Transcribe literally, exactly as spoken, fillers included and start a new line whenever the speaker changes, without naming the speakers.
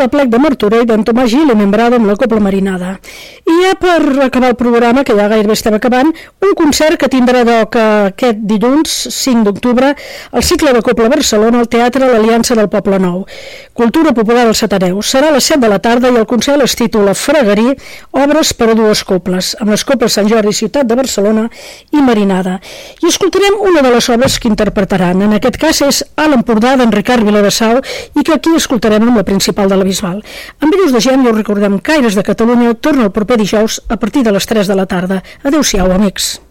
l'Aplec de Martorell d'en Tomàs Gil i Membrado amb la Cobla Marinada. I ja per acabar el programa, que ja gairebé estem acabant, un concert que tindrà lloc aquest dilluns, cinc d'octubre, al cicle de Cobla Barcelona, al Teatre l'Aliança del Poble Nou. Cultura popular als Ateneus. Serà a les set de la tarda i el concert es titula Fregarí, obres per a dues cobles, amb les coples Sant Jordi, Ciutat de Barcelona i Marinada. I escoltarem una de les obres que interpretaran. En aquest cas és A l'Empordà d'en Ricard Viladasau i que aquí escoltarem amb la principal de la Bisbal. Amb virus de gent i us recordem que Aires de Catalunya torna el proper dijous a partir de les tres de la tarda. Adéu-siau, amics.